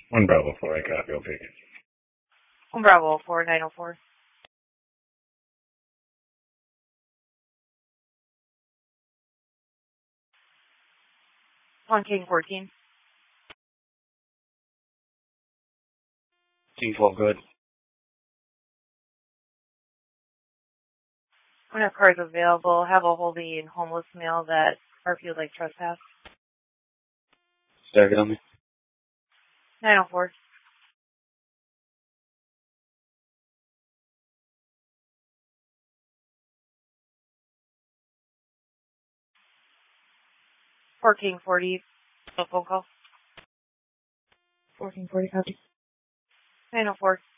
One Bravo 4, I copy, I'll take it. One Bravo 4904. One King 14. King 12, good. When a car is available, have a holding homeless male that Harfield Lake trespass. Stagger on me. 904. Four King 40. Phone call. 1440 copy. 904.